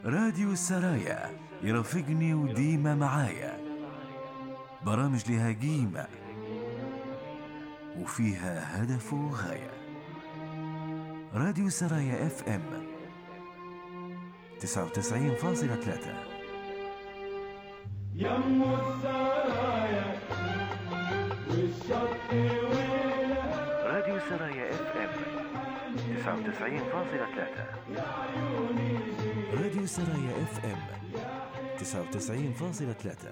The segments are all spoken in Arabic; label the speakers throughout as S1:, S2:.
S1: راديو السرايا يرافقني وديما معايا، برامج لها قيمة وفيها هدف وغاية. راديو السرايا اف ام 99.3
S2: يم السرايا والشط
S1: راديو السرايا اف ام 99.3 راديو السرايا اف ام 99.3.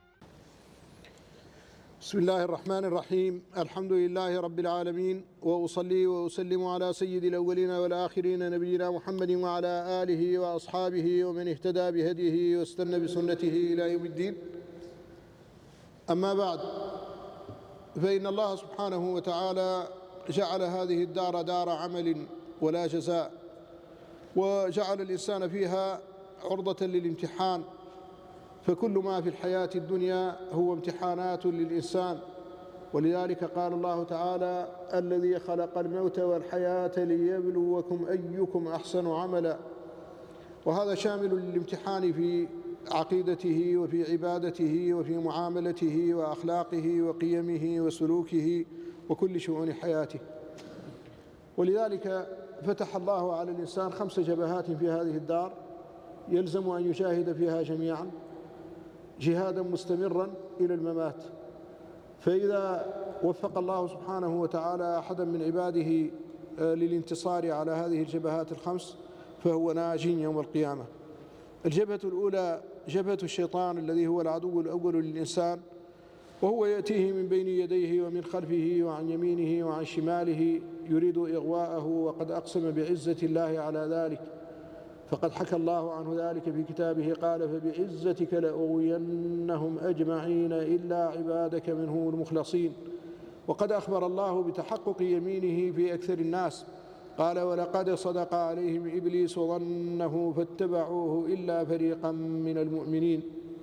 S3: بسم الله الرحمن الرحيم. الحمد لله رب العالمين، وأصلي وأسلم على سيد الأولين والآخرين نبينا محمد وعلى آله وأصحابه ومن اهتدى بهديه واستنى بسنته إلى يوم الدين. أما بعد، فإن الله سبحانه وتعالى جعل هذه الدار دار عمل ولا جزاء، وجعل الإنسان فيها عرضة للامتحان، فكل ما في الحياة الدنيا هو امتحانات للإنسان. ولذلك قال الله تعالى: الذي خلق الموت والحياة ليبلوكم أيكم أحسن عملا. وهذا شامل للامتحان في عقيدته وفي عبادته وفي معاملته وأخلاقه وقيمه وسلوكه وكل شؤون حياته. ولذلك فتح الله على الإنسان 5 جبهات في هذه الدار يلزم أن يجاهد فيها جميعا جهادا مستمرا إلى الممات. فإذا وفق الله سبحانه وتعالى أحدا من عباده للانتصار على هذه الجبهات ال5 فهو ناج يوم القيامة. الجبهة الأولى جبهة الشيطان الذي هو العدو الأول للإنسان، وهو يأتيه من بين يديه ومن خلفه وعن يمينه وعن شماله يريد إغواءه، وقد أقسم بعزة الله على ذلك، فقد حكى الله عنه ذلك في كتابه قال: فبعزتك لأغوينهم أجمعين إلا عبادك منهم المخلصين. وقد أخبر الله بتحقق يمينه في أكثر الناس، قال: ولقد صدق عليهم إبليس ظنه فاتبعوه إلا فريقا من المؤمنين.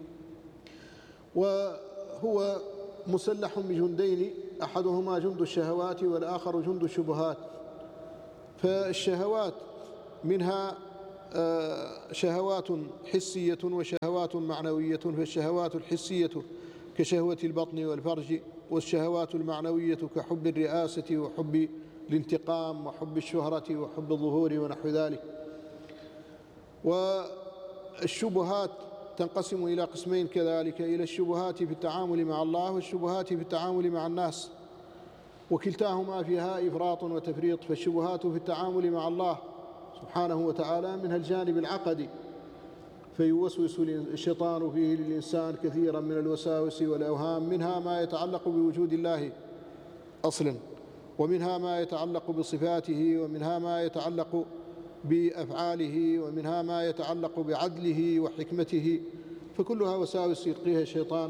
S3: وهو مسلح بجندين، أحدهما جند الشهوات والآخر جند الشبهات. فالشهوات منها شهوات حسية وشهوات معنوية. فالشهوات الحسية كشهوة البطن والفرج، والشهوات المعنوية كحب الرئاسة وحب الانتقام وحب الشهرة وحب الظهور ونحو ذلك. والشبهات تنقسم إلى قسمين كذلك، إلى الشبهات في التعامل مع الله والشبهات في التعامل مع الناس، وكلتاهما فيها إفراط وتفريط. فالشبهات في التعامل مع الله سبحانه وتعالى منها الجانب العقدي، فيوسوس الشيطان فيه للإنسان كثيرا من الوساوس والأوهام، منها ما يتعلق بوجود الله أصلا، ومنها ما يتعلق بصفاته، ومنها ما يتعلق بأفعاله، ومنها ما يتعلق بعدله وحكمته، فكلها وساوس يلقيها الشيطان.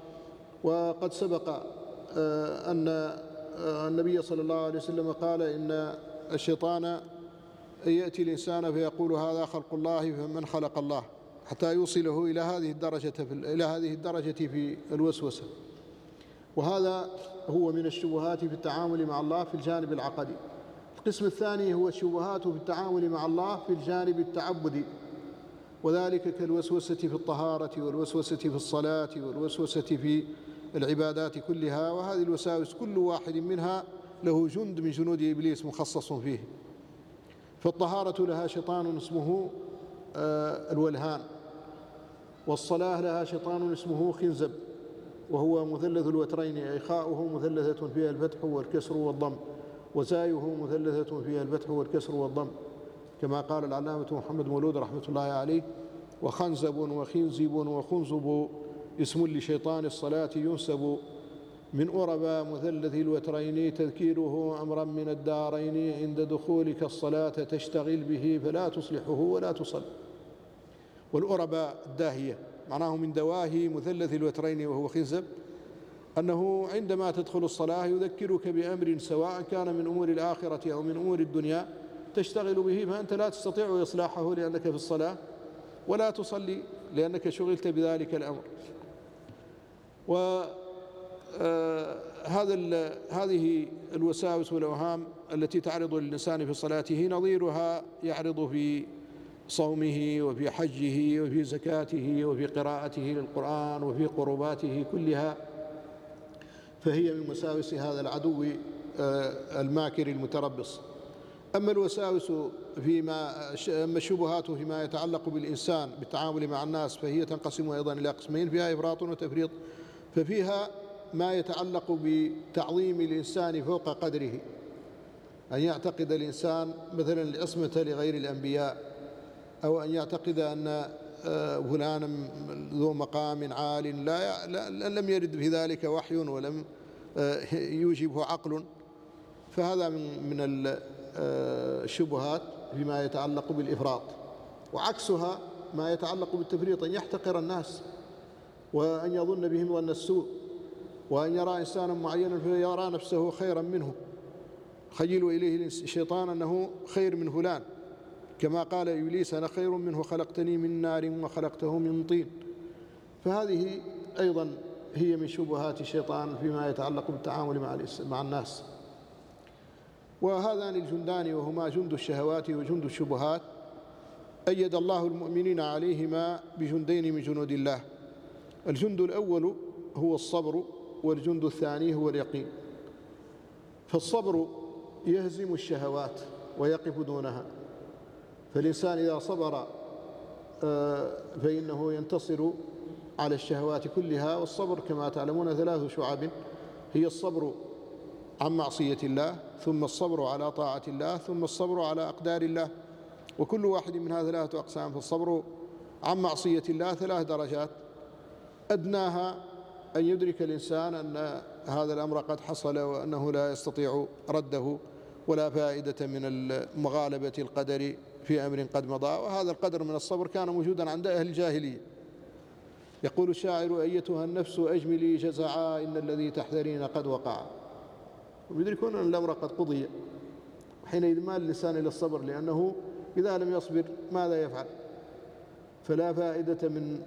S3: وقد سبق أن النبي صلى الله عليه وسلم قال: إن الشيطان يأتي الإنسان فيقول: هذا خلق الله فمن خلق الله، حتى يوصله إلى هذه الدرجة في الوسوسة. وهذا هو من الشبهات في التعامل مع الله في الجانب العقدي. القسم الثاني هو الشبهات في التعامل مع الله في الجانب التعبدي، وذلك كالوسوسة في الطهارة والوسوسة في الصلاة والوسوسة في العبادات كلها. وهذه الوساوس كل واحد منها له جند من جنود إبليس مخصص فيه. فالطهارة لها شيطان اسمه الولهان، والصلاة لها شيطان اسمه خنزب، وهو مثلث الوترين، إخاؤه مثلثة فيها الفتح والكسر والضم، وزايه مثلثة فيها الفتح والكسر والضم، كما قال العلامة محمد مولود رحمة الله عليه: وخنزب وخنزب وخنزب اسم لشيطان الصلاة ينسب، من أربى مثلث الوترين تذكيره أمرا من الدارين، عند دخولك الصلاة تشتغل به فلا تصلحه ولا تصل. والأربى الداهية معناه من دواهي مثلث الوترين وهو خنزب، أنه عندما تدخل الصلاة يذكرك بأمر سواء كان من أمور الآخرة أو من أمور الدنيا تشتغل به، فأنت لا تستطيع إصلاحه لأنك في الصلاة، ولا تصلي لأنك شغلت بذلك الأمر. هذه الوساوس والأوهام التي تعرض للإنسان في صلاته نظيرها يعرض في صومه وفي حجه وفي زكاته وفي قراءته للقرآن وفي قرباته كلها، فهي من وساوس هذا العدو الماكر المتربص. أما الوساوس أما الشبهات فيما يتعلق بالإنسان بالتعامل مع الناس فهي تنقسم أيضا إلى قسمين، فيها إفراط وتفريط. ففيها ما يتعلق بتعظيم الإنسان فوق قدره، أن يعتقد الإنسان مثلا العصمة لغير الأنبياء، أو أن يعتقد أن فلانا ذو مقام عال لم يرد في ذلك وحي ولم يوجبه عقل. فهذا من الشبهات فيما يتعلق بالإفراط. وعكسها ما يتعلق بالتفريط، أن يحتقر الناس وأن يظن بهم ظن السوء، وأن يرى إنسانا معينا فيرى نفسه خيرا منه، خيل إليه الشيطان أنه خير من فلان، كما قال إبليس أنا خير منه خلقتني من نار وخلقته من طين. فهذه أيضا هي من شبهات الشيطان فيما يتعلق بالتعامل مع الناس. وهذان الجندان وهما جند الشهوات وجند الشبهات أيد الله المؤمنين عليهما بجندين من جنود الله. الجند الأول هو الصبر، والجند الثاني هو اليقين. فالصبر يهزم الشهوات ويقف دونها، فالإنسان إذا صبر فإنه ينتصر على الشهوات كلها. والصبر كما تعلمون 3 شعب، هي الصبر عن معصية الله، ثم الصبر على طاعة الله، ثم الصبر على أقدار الله. وكل واحد منها 3 أقسام. فالصبر عن معصية الله 3 درجات، أدناها أن يدرك الإنسان أن هذا الأمر قد حصل وأنه لا يستطيع رده ولا فائدة من مغالبة القدر في أمر قد مضى. وهذا القدر من الصبر كان موجودا عند أهل الجاهلية. يقول الشاعر أيتها النفس أجملي جزعا إن الذي تحذرين قد وقع. ويدركون أن الأمر قد قضي، حينئذ مال الإنسان إلى الصبر، لأنه إذا لم يصبر ماذا يفعل؟ فلا فائدة من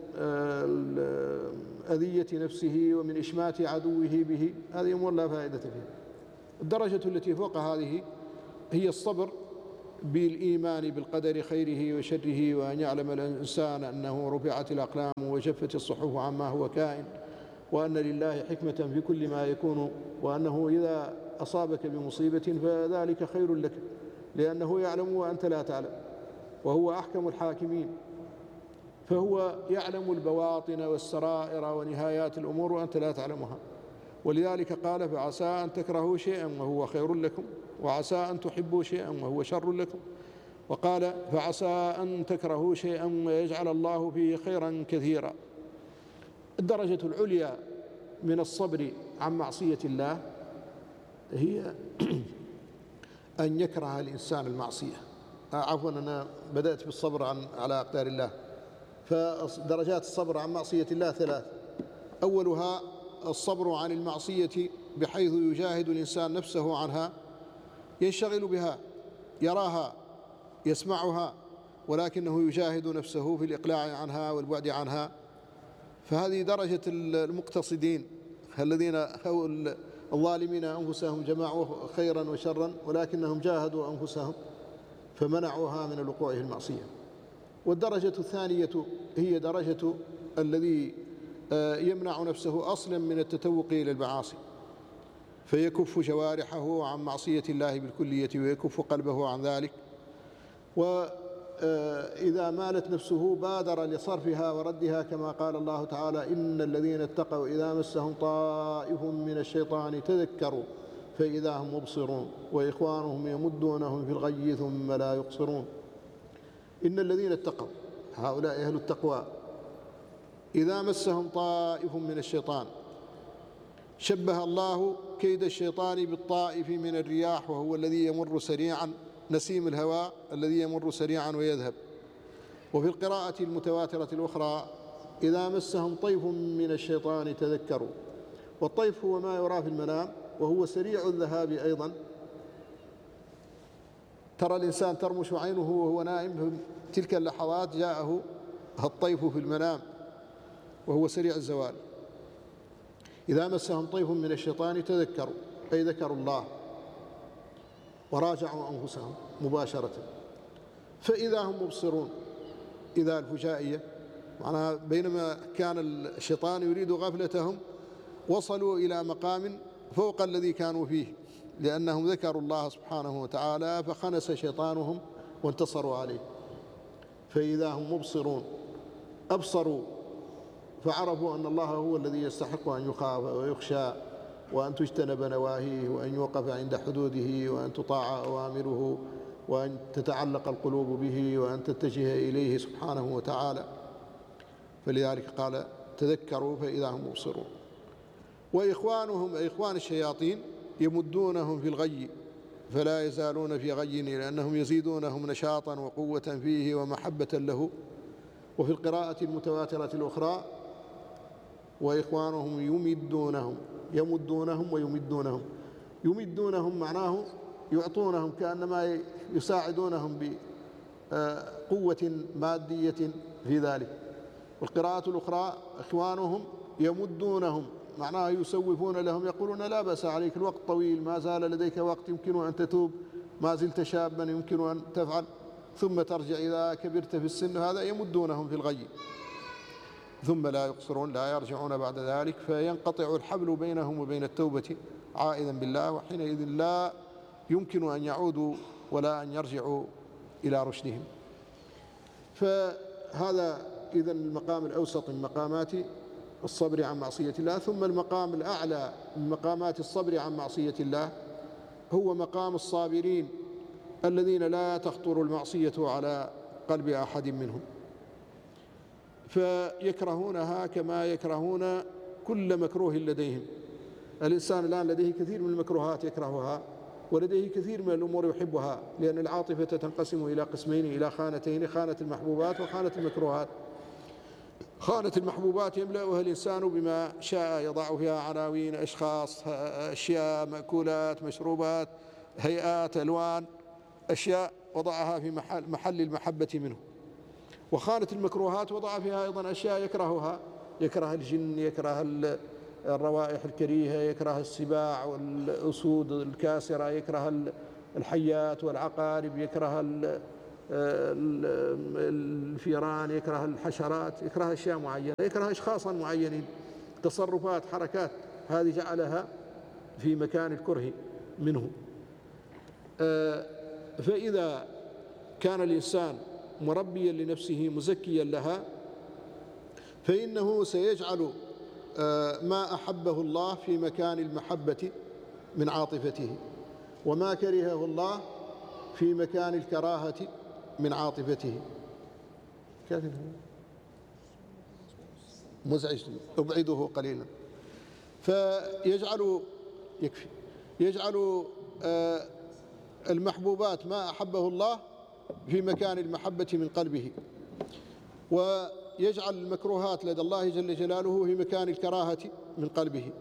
S3: أذية نفسه ومن إشمات عدوه به، هذه أمور لا فائدة فيها. الدرجة التي فوق هذه هي الصبر بالإيمان بالقدر خيره وشره، وأن يعلم الإنسان أنه رفعت الأقلام وجفت الصحف عما هو كائن، وأن لله حكمة في كل ما يكون، وأنه إذا أصابك بمصيبة فذلك خير لك لأنه يعلم وأنت لا تعلم، وهو أحكم الحاكمين، فهو يعلم البواطن والسرائر ونهايات الأمور وأنت لا تعلمها. ولذلك قال فعسى أن تكرهوا شيئا وهو خير لكم، وعسى أن تحبوا شيئا وهو شر لكم. وقال فعسى أن تكرهوا شيئا ويجعل الله فيه خيرا كثيرا. الدرجة العليا من الصبر عن معصية الله هي أن يكره الإنسان المعصية. عفوا أنا بدأت بالصبر على أقدار الله. فدرجات الصبر عن معصية الله 3. أولها الصبر عن المعصية بحيث يجاهد الإنسان نفسه عنها، ينشغل بها، يراها يسمعها، ولكنه يجاهد نفسه في الإقلاع عنها والبعد عنها. فهذه درجة المقتصدين الذين الظالمين أنفسهم جمعوا خيرا وشرا، ولكنهم جاهدوا أنفسهم فمنعوها من الوقوع في المعصية. والدرجة الثانية هي درجة الذي يمنع نفسه أصلا من التتوق إلى المعاصي، فيكف جوارحه عن معصية الله بالكلية ويكف قلبه عن ذلك. وإذا مالت نفسه بادر لصرفها وردها، كما قال الله تعالى إن الذين اتقوا إذا مسهم طائف من الشيطان تذكروا فإذا هم مبصرون وإخوانهم يمدونهم في الغي ثم لا يقصرون. إن الذين اتقوا، هؤلاء أهل التقوى، إذا مسهم طائف من الشيطان، شبه الله كيد الشيطان بالطائف من الرياح، وهو الذي يمر سريعا، نسيم الهواء الذي يمر سريعا ويذهب. وفي القراءة المتواترة الأخرى إذا مسهم طيف من الشيطان تذكروا. والطيف هو ما يرى في المنام وهو سريع الذهاب أيضا. ترى الإنسان ترمش عينه وهو نائم، في تلك اللحظات جاءه الطيف في المنام وهو سريع الزوال. إذا مسهم طيف من الشيطان تذكروا، أي ذكروا الله وراجعوا أنفسهم مباشرة، فإذا هم مبصرون، إذا الفجائية، معناها بينما كان الشيطان يريد غفلتهم وصلوا إلى مقام فوق الذي كانوا فيه، لأنهم ذكروا الله سبحانه وتعالى فخنس شيطانهم وانتصروا عليه. فإذا هم مبصرون أبصروا فعرفوا أن الله هو الذي يستحق أن يخاف ويخشى، وأن تجتنب نواهيه، وأن يوقف عند حدوده، وأن تطاع أوامره، وأن تتعلق القلوب به، وأن تتجه إليه سبحانه وتعالى. فلذلك قال تذكروا فإذا هم مبصرون. وإخوانهم أي إخوان الشياطين يمدونهم في الغي فلا يزالون في غي، لأنهم يزيدونهم نشاطا وقوة فيه ومحبة له. وفي القراءة المتواترة الأخرى وإخوانهم يمدونهم، يمدونهم ويمدونهم. يمدونهم معناه يعطونهم، كأنما يساعدونهم بقوة مادية في ذلك. والقراءة الأخرى إخوانهم يمدونهم، معناه يسوفون لهم، يقولون لا بأس عليك، الوقت طويل، ما زال لديك وقت، يمكن أن تتوب، ما زلت شابا يمكن أن تفعل، ثم ترجع إذا كبرت في السن. هذا يمدونهم في الغي. ثم لا يقصرون، لا يرجعون بعد ذلك، فينقطع الحبل بينهم وبين التوبة عائدا بالله، وحينئذ لا يمكن أن يعودوا ولا أن يرجعوا إلى رشدهم. فهذا إذن المقام الأوسط من مقامات الصبر عن معصية الله. ثم المقام الأعلى من مقامات الصبر عن معصية الله هو مقام الصابرين الذين لا تخطر المعصية على قلب أحد منهم، فيكرهونها كما يكرهون كل مكروه لديهم. الإنسان الآن لديه كثير من المكروهات يكرهها، ولديه كثير من الأمور يحبها، لأن العاطفة تنقسم إلى قسمين، إلى خانتين: خانة المحبوبات وخانة المكروهات. خانة المحبوبات يملأها الإنسان بما شاء، يضع فيها عناوين، أشخاص، أشياء، مأكولات، مشروبات، هيئات، ألوان، أشياء وضعها في محل المحبة منه. وخانة المكروهات وضع فيها أيضا أشياء يكرهها، يكره الجن، يكره الروائح الكريهة، يكره السباع والأسود الكاسرة، يكره الحيات والعقارب، يكره الفيران، يكره الحشرات، يكره أشياء معينة، يكره أشخاصا معينين، تصرفات، حركات، هذه جعلها في مكان الكره منه. فإذا كان الإنسان مربيا لنفسه مزكيا لها، فإنه سيجعل ما أحبه الله في مكان المحبة من عاطفته، وما كرهه الله في مكان الكراهة من عاطفته. مزعج، أبعده قليلا. يجعل المحبوبات ما أحبه الله في مكان المحبة من قلبه، ويجعل المكروهات لدى الله جل جلاله في مكان الكراهة من قلبه.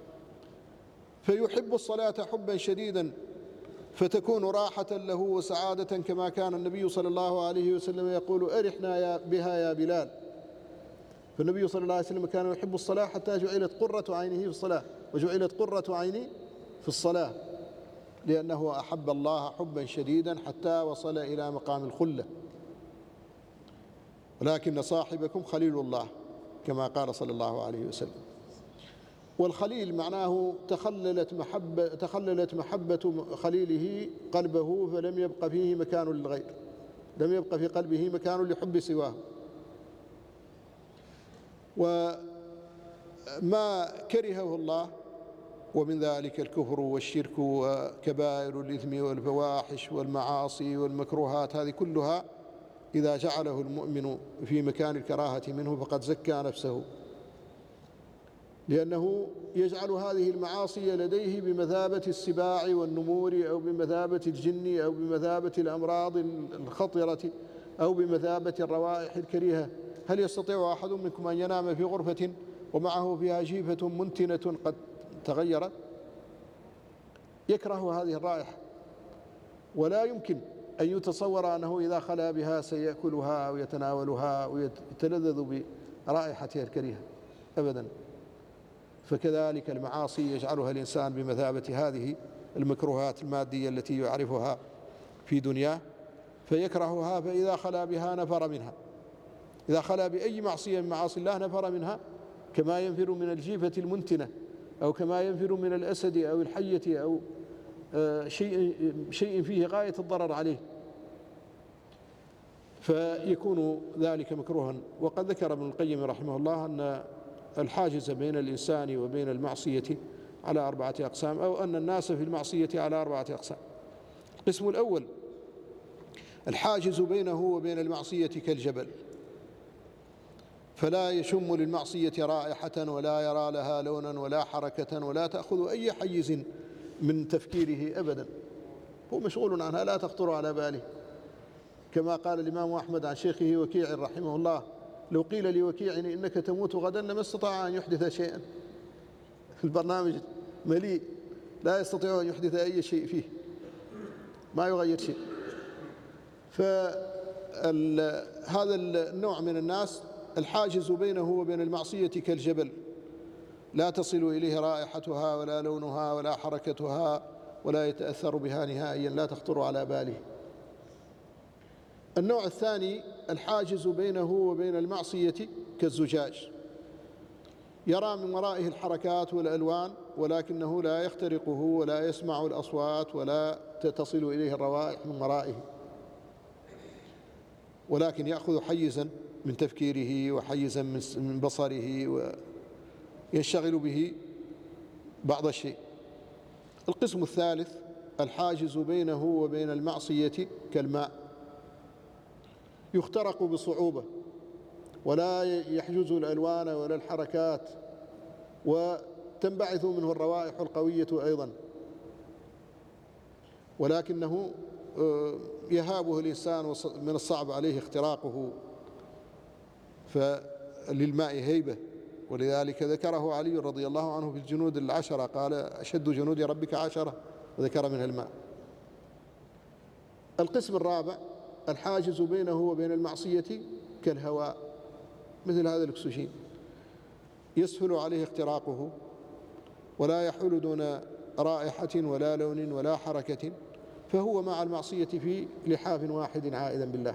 S3: فيحب الصلاة حبا شديدا فتكون راحة له وسعادة، كما كان النبي صلى الله عليه وسلم يقول: أرحنا بها يا بلال. فالنبي صلى الله عليه وسلم كان يحب الصلاة حتى جعلت قرة عينه في الصلاة، وجعلت قرة عيني في الصلاة، لأنه أحب الله حبا شديدا حتى وصل إلى مقام الخلة. ولكن صاحبكم خليل الله، كما قال صلى الله عليه وسلم. والخليل معناه تخللت محبة خليله قلبه، فلم يبق فيه مكان للغير، لم يبق في قلبه مكان لحب سواه. وما كرهه الله، ومن ذلك الكفر والشرك وكبائر الإثم والفواحش والمعاصي والمكروهات، هذه كلها إذا جعله المؤمن في مكان الكراهة منه فقد زكى نفسه، لأنه يجعل هذه المعاصي لديه بمثابة السباع والنمور، أو بمثابة الجن، أو بمثابة الأمراض الخطرة، أو بمثابة الروائح الكريهة. هل يستطيع أحد منكم أن ينام في غرفة ومعه فيها جيفة منتنة قد تغيرت؟ يكره هذه الرائحة، ولا يمكن أن يتصور أنه إذا خلا بها سيأكلها أو يتناولها ويتلذذ برائحتها الكريهة أبدا. فكذلك المعاصي يجعلها الإنسان بمثابة هذه المكروهات المادية التي يعرفها في دنياه، فيكرهها، فإذا خلا بها نفر منها. إذا خلا بأي معصية من معاصي الله نفر منها كما ينفر من الجيفة المنتنة، أو كما ينفر من الأسد أو الحية أو شيء فيه غاية الضرر عليه، فيكون ذلك مكروها. وقد ذكر ابن القيم رحمه الله أن الحاجز بين الإنسان وبين المعصية على 4 أقسام، أو أن الناس في المعصية على 4 أقسام. القسم الأول الحاجز بينه وبين المعصية كالجبل، فلا يشم للمعصية رائحة ولا يرى لها لونا ولا حركة ولا تأخذ أي حيز من تفكيره أبدا، هو مشغول عنها لا تخطر على باله، كما قال الإمام أحمد عن شيخه وكيع رحمه الله: لو قيل لوكيع إنك تموت غدا لما استطاع أن يحدث شيئا. البرنامج مليء، لا يستطيع أن يحدث أي شيء فيه، ما يغير شيء. فهذا النوع من الناس الحاجز بينه وبين المعصية كالجبل، لا تصل إليه رائحتها ولا لونها ولا حركتها ولا يتأثر بها نهائيا، لا تخطر على باله. النوع الثاني الحاجز بينه وبين المعصية كالزجاج، يرى من ورائه الحركات والألوان ولكنه لا يخترقه ولا يسمع الأصوات ولا تصل إليه الروائح من ورائه، ولكن يأخذ حيزا من تفكيره وحيزا من بصره وينشغل به بعض الشيء. القسم الثالث الحاجز بينه وبين المعصية كالماء، يخترق بصعوبة ولا يحجز الألوان ولا الحركات، وتنبعث منه الروائح القوية أيضا، ولكنه يهابه الإنسان من الصعب عليه اختراقه، فللماء هيبة، ولذلك ذكره علي رضي الله عنه في الجنود 10، قال: أشد جنود ربك 10، وذكر منها الماء. القسم الرابع الحاجز بينه وبين المعصية كالهواء، مثل هذا الأكسجين، يسهل عليه اختراقه ولا يحول دون رائحة ولا لون ولا حركة، فهو مع المعصية في لحاف واحد عائذا بالله.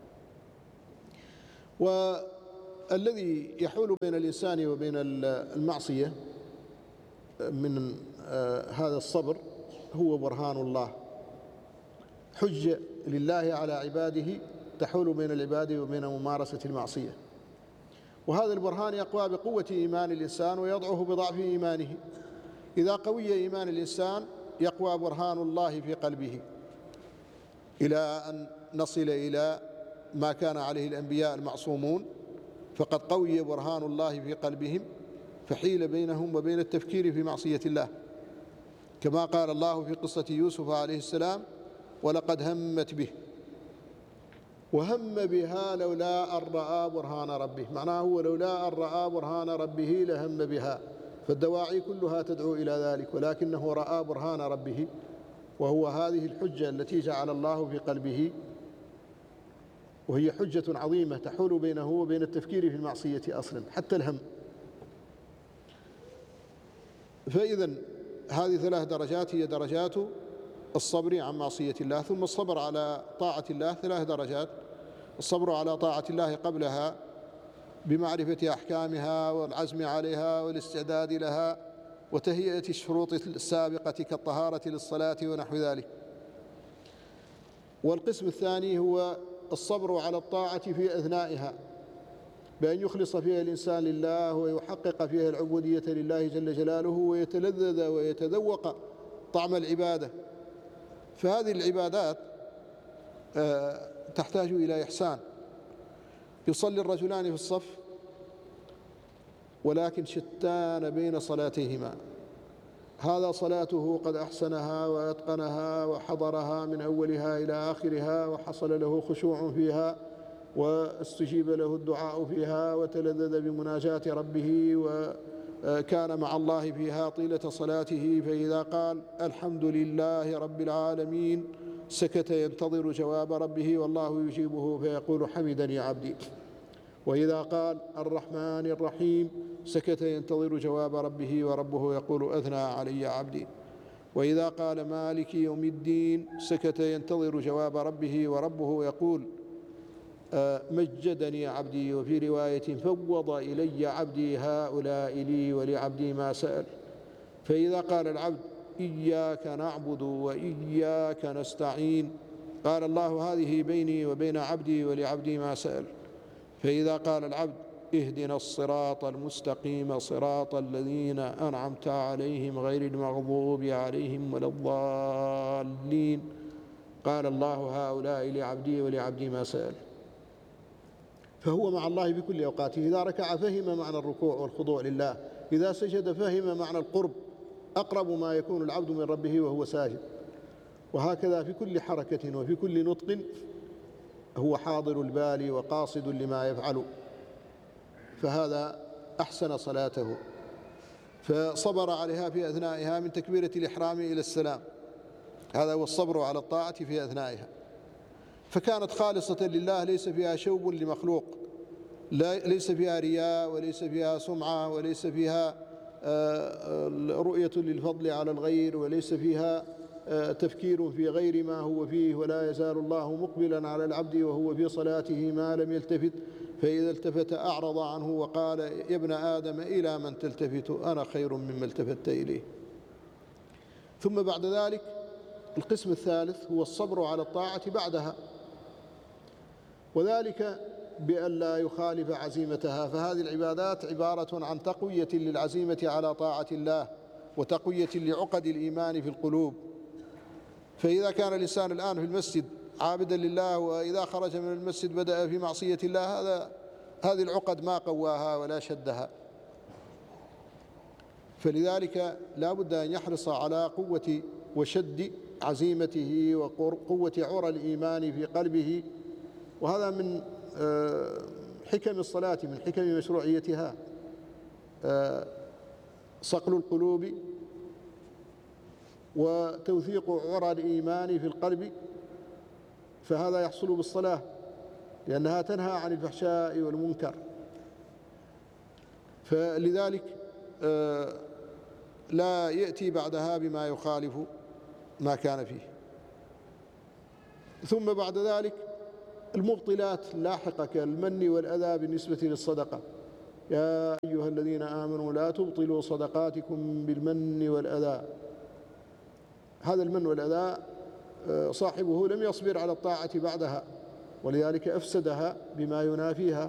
S3: والذي يحول بين الإنسان وبين المعصية من هذا الصبر هو برهان الله، حجة لله على عباده تحول بين العباد وبين ممارسة المعصية. وهذا البرهان يقوى بقوة إيمان الإنسان ويضعف بضعف إيمانه. إذا قوي إيمان الإنسان يقوى برهان الله في قلبه إلى أن نصل إلى ما كان عليه الأنبياء المعصومون، فقد قوي برهان الله في قلبهم فحيل بينهم وبين التفكير في معصية الله، كما قال الله في قصة يوسف عليه السلام: ولقد همت به وهم بها لولا أن رأى برهان ربه. معناه هو لولا أن رأى برهان ربه لهم بها، فالدواعي كلها تدعو إلى ذلك، ولكنه رأى برهان ربه، وهو هذه الحجة التي جعل الله في قلبه، وهي حجة عظيمة تحول بينه وبين التفكير في المعصية أصلا حتى الهم. فإذا هذه 3 درجات هي درجات الصبر عن معصية الله. ثم الصبر على طاعة الله 3 درجات: الصبر على طاعة الله قبلها بمعرفة أحكامها والعزم عليها والاستعداد لها وتهيئة الشروط السابقة كالطهارة للصلاة ونحو ذلك. والقسم الثاني هو الصبر على الطاعة في أثنائها، بأن يخلص فيها الإنسان لله ويحقق فيها العبودية لله جل جلاله ويتلذذ ويتذوق طعم العبادة. فهذه العبادات تحتاج إلى إحسان. يصلي الرجلان في الصف ولكن شتان بين صلاتيهما، هذا صلاته قد أحسنها وأتقنها وحضرها من أولها إلى آخرها وحصل له خشوع فيها واستجيب له الدعاء فيها وتلذذ بمناجاة ربه وكان مع الله فيها طيلة صلاته، فإذا قال الحمد لله رب العالمين سكت ينتظر جواب ربه والله يجيبه فيقول حمدني عبدي. وإذا قال الرحمن الرحيم سكت ينتظر جواب ربه وربه يقول أثنى علي عبدي. وإذا قال مالك يوم الدين سكت ينتظر جواب ربه وربه يقول مجدني عبدي، وفي رواية فوض إلي عبدي هؤلاء لي ولعبدي ما سأل. فإذا قال العبد إياك نعبد وإياك نستعين قال الله هذه بيني وبين عبدي ولعبدي ما سأل. فإذا قال العبد اهدنا الصراط المستقيم صراط الذين أنعمت عليهم غير المغضوب عليهم ولا الضالين قال الله هؤلاء لعبدي ولعبدي ما سأل. فهو مع الله في كل أوقاته. إذا ركع فهم معنى الركوع والخضوع لله، إذا سجد فهم معنى القرب، أقرب ما يكون العبد من ربه وهو ساجد. وهكذا في كل حركة وفي كل نطق هو حاضر البال وقاصد لما يفعل، فهذا أحسن صلاته. فصبر عليها في أثنائها من تكبيرة الإحرام إلى السلام، هذا هو الصبر على الطاعة في أثنائها. فكانت خالصة لله، ليس فيها شوب لمخلوق، ليس فيها رياء وليس فيها سمعة وليس فيها رؤية للفضل على الغير، وليس فيها تفكير في غير ما هو فيه. ولا يزال الله مقبلا على العبد وهو في صلاته ما لم يلتفت، فإذا التفت أعرض عنه وقال يا ابن آدم إلى من تلتفت أنا خير مما التفت إليه. ثم بعد ذلك القسم الثالث هو الصبر على الطاعة بعدها، وذلك بأن لا يخالف عزيمتها. فهذه العبادات عبارة عن تقوية للعزيمة على طاعة الله وتقوية لعقد الإيمان في القلوب. فإذا كان الإنسان الآن في المسجد عابدا لله، وإذا خرج من المسجد بدأ في معصية الله، هذه العقد ما قواها ولا شدها. فلذلك لا بد أن يحرص على قوة وشد عزيمته وقوة عرى الإيمان في قلبه. وهذا من حكم الصلاة، من حكم مشروعيتها، صقل القلوب وتوثيق عرى الإيمان في القلب. فهذا يحصل بالصلاة لأنها تنهى عن الفحشاء والمنكر. فلذلك لا يأتي بعدها بما يخالف ما كان فيه. ثم بعد ذلك المبطلات لاحقة كالمن والأذى بالنسبة للصدقة. يا أيها الذين آمنوا لا تبطلوا صدقاتكم بالمن والأذى. هذا المن والأذى صاحبه لم يصبر على الطاعة بعدها، ولذلك أفسدها بما ينافيها.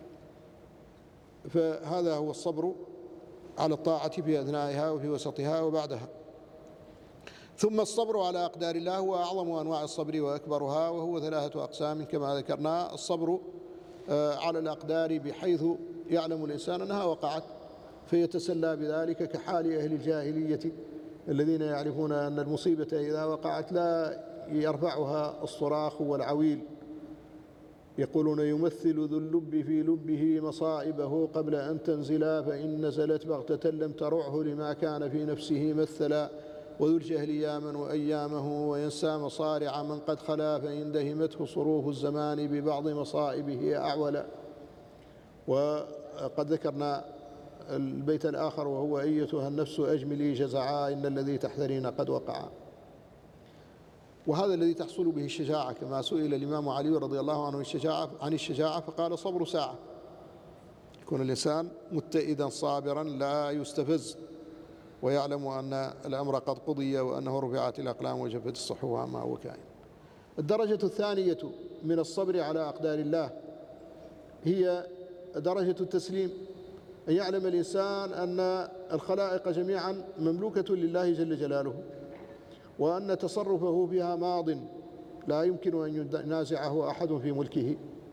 S3: فهذا هو الصبر على الطاعة في أثنائها وفي وسطها وبعدها. ثم الصبر على أقدار الله هو أعظم أنواع الصبر وأكبرها، وهو 3 أقسام كما ذكرنا. الصبر على الأقدار بحيث يعلم الإنسان أنها وقعت فيتسلى بذلك، كحال أهل الجاهلية الذين يعرفون أن المصيبة إذا وقعت لا يرفعها الصراخ والعويل. يقولون يمثل ذو اللب في لبه مصائبه قبل أن تنزلا، فإن نزلت بغتة لم ترعه لما كان في نفسه مثلا. وذو الجهل ياما وأيامه وينسى مصارع من قد خلا، فإن دهمته صروف الزمان ببعض مصائبه أعولا. وقد ذكرنا البيت الآخر وهو أيتها النفس أجملي جزعا إن الذي تحذرين قد وقع. وهذا الذي تحصل به الشجاعة، كما سئل الإمام علي رضي الله عنه عن الشجاعة فقال صبر ساعة، يكون الإنسان متئدا صابرا لا يستفز، ويعلم أن الأمر قد قضي وأنه رفعت الأقلام وجفت الصحف عما هو كائن. الدرجة الثانية من الصبر على أقدار الله هي درجة التسليم، أن يعلم الإنسان أن الخلائق جميعا مملوكة لله جل جلاله، وأن تصرفه فيها ماض لا يمكن أن ينازعه أحد في ملكه،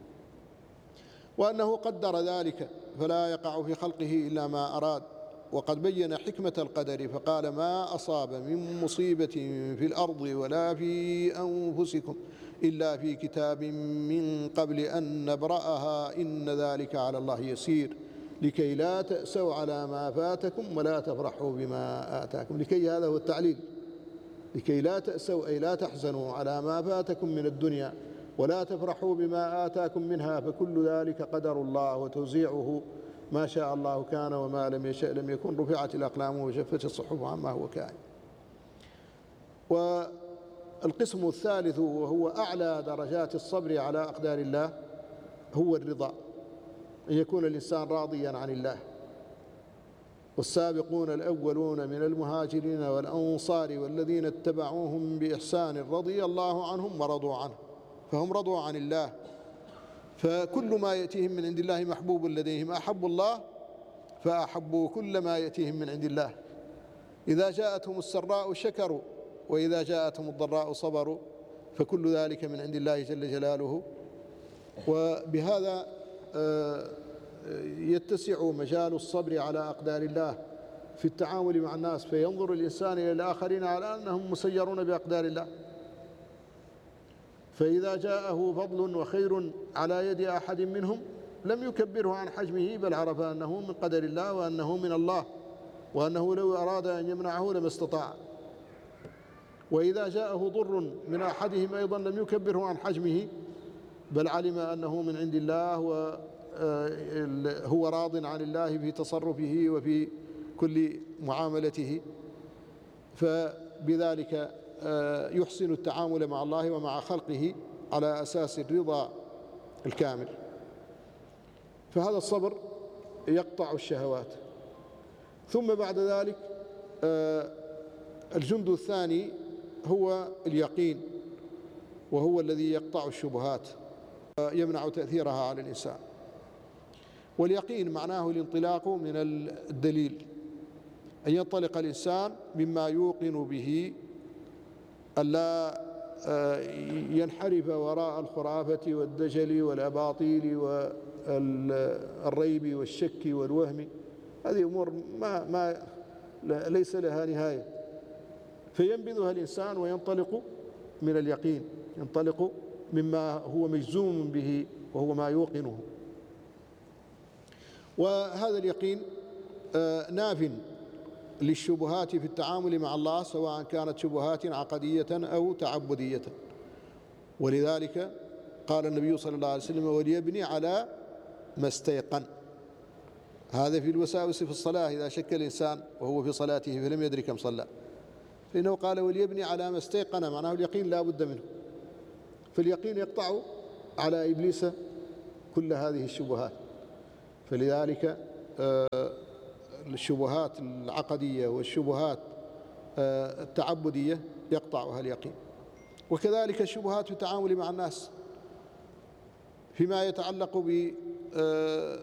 S3: وأنه قدر ذلك فلا يقع في خلقه إلا ما أراد. وقد بين حكمة القدر فقال ما أصاب من مصيبة في الأرض ولا في أنفسكم إلا في كتاب من قبل أن نبرأها إن ذلك على الله يسير لكي لا تأسوا على ما فاتكم ولا تفرحوا بما آتاكم. لكي هذا هو التعليل، لكي لا تأسوا أي لا تحزنوا على ما فاتكم من الدنيا ولا تفرحوا بما آتاكم منها، فكل ذلك قدر الله وتوزيعه ما شاء الله كان وما لم يشأ لم يكن، رفعت الأقلام وجفت الصحف عما هو كائن. والقسم الثالث وهو أعلى درجات الصبر على أقدار الله هو الرضا، أن يكون الإنسان راضيا عن الله. والسابقون الأولون من المهاجرين والأنصار والذين اتبعوهم بإحسان رضي الله عنهم ورضوا عنه، فهم رضوا عن الله، فكل ما يأتيهم من عند الله محبوب لديهم. أحبوا الله فأحبوا كل ما يأتيهم من عند الله. إذا جاءتهم السراء شكروا وإذا جاءتهم الضراء صبروا، فكل ذلك من عند الله جل جلاله. وبهذا يتسع مجال الصبر على أقدار الله في التعامل مع الناس، فينظر الإنسان إلى الآخرين على أنهم مسيرون بأقدار الله. فإذا جاءه فضل وخير على يد أحد منهم لم يكبره عن حجمه، بل عرف أنه من قدر الله وأنه من الله، وأنه لو أراد أن يمنعه لما استطاع. وإذا جاءه ضر من أحدهم أيضا لم يكبره عن حجمه، بل علم أنه من عند الله وهو راض عن الله في تصرفه وفي كل معاملته. فبذلك يحسن التعامل مع الله ومع خلقه على أساس الرضا الكامل. فهذا الصبر يقطع الشهوات. ثم بعد ذلك الجند الثاني هو اليقين، وهو الذي يقطع الشبهات يمنع تأثيرها على الإنسان. واليقين معناه الانطلاق من الدليل، أن ينطلق الإنسان مما يوقن به، ألا ينحرف وراء الخرافة والدجل والأباطيل والريب والشك والوهم. هذه أمور ليس لها نهاية، فينبذها الإنسان وينطلق من اليقين، ينطلق مما هو مجزوم به وهو ما يوقنه. وهذا اليقين ناف للشبهات في التعامل مع الله، سواء كانت شبهات عقدية أو تعبدية. ولذلك قال النبي صلى الله عليه وسلم: وليبني على ما استيقن. هذا في الوساوس في الصلاة، إذا شك الإنسان وهو في صلاته فلم يدري كم صلى، فإنه قال وليبني على ما استيقن، معناه اليقين لا بد منه. فاليقين يقطع على إبليس كل هذه الشبهات. فلذلك الشبهات العقدية والشبهات التعبدية يقطعها اليقين. وكذلك الشبهات في التعامل مع الناس فيما يتعلق